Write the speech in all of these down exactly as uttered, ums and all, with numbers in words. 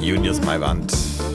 Junius Maiwand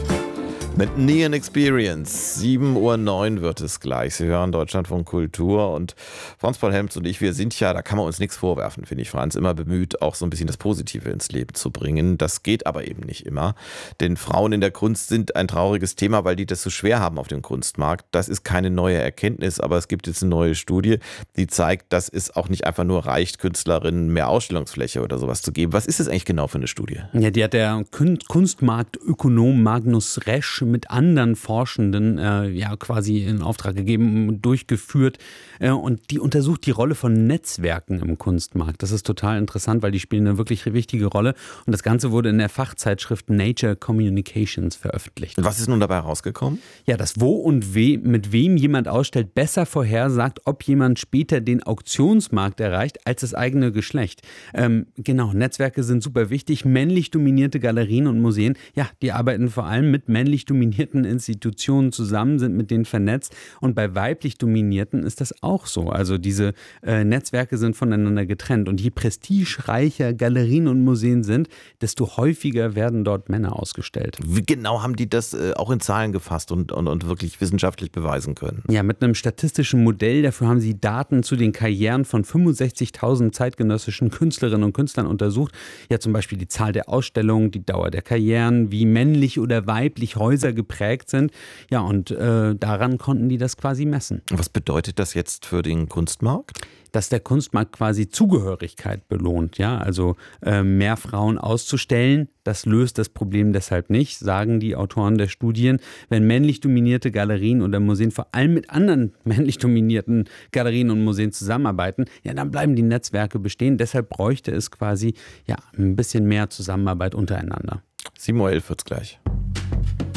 mit Neon Experience. sieben Uhr neun wird es gleich. Sie hören Deutschlandfunk Kultur und Franz-Paul Helms und ich, wir sind ja, da kann man uns nichts vorwerfen, finde ich, Franz, immer bemüht, auch so ein bisschen das Positive ins Leben zu bringen. Das geht aber eben nicht immer, denn Frauen in der Kunst sind ein trauriges Thema, weil die das so schwer haben auf dem Kunstmarkt. Das ist keine neue Erkenntnis, aber es gibt jetzt eine neue Studie, die zeigt, dass es auch nicht einfach nur reicht, Künstlerinnen mehr Ausstellungsfläche oder sowas zu geben. Was ist das eigentlich genau für eine Studie? Ja, die hat der Kunstmarktökonom Magnus Resch mit anderen Forschenden äh, ja quasi in Auftrag gegeben, durchgeführt äh, und die untersucht die Rolle von Netzwerken im Kunstmarkt. Das ist total interessant, weil die spielen eine wirklich wichtige Rolle und das Ganze wurde in der Fachzeitschrift Nature Communications veröffentlicht. Und was ist nun dabei rausgekommen? Ja, dass wo und we, mit wem jemand ausstellt, besser vorhersagt, ob jemand später den Auktionsmarkt erreicht, als das eigene Geschlecht. Ähm, genau, Netzwerke sind super wichtig. Männlich dominierte Galerien und Museen, ja, die arbeiten vor allem mit männlich dominierten Institutionen zusammen, sind mit denen vernetzt und bei weiblich dominierten ist das auch so. Also diese äh, Netzwerke sind voneinander getrennt und je prestigereicher Galerien und Museen sind, desto häufiger werden dort Männer ausgestellt. Wie genau haben die das äh, auch in Zahlen gefasst und, und, und wirklich wissenschaftlich beweisen können? Ja, mit einem statistischen Modell. Dafür haben sie Daten zu den Karrieren von fünfundsechzigtausend zeitgenössischen Künstlerinnen und Künstlern untersucht. Ja, zum Beispiel die Zahl der Ausstellungen, die Dauer der Karrieren, wie männlich oder weiblich Häuser geprägt sind. Ja, und äh, daran konnten die das quasi messen. Was bedeutet das jetzt für den Kunstmarkt? Dass der Kunstmarkt quasi Zugehörigkeit belohnt. Ja, also äh, mehr Frauen auszustellen, das löst das Problem deshalb nicht, sagen die Autoren der Studien. Wenn männlich dominierte Galerien oder Museen vor allem mit anderen männlich dominierten Galerien und Museen zusammenarbeiten, ja, dann bleiben die Netzwerke bestehen. Deshalb bräuchte es quasi ja, ein bisschen mehr Zusammenarbeit untereinander. sieben Uhr elf wird's gleich.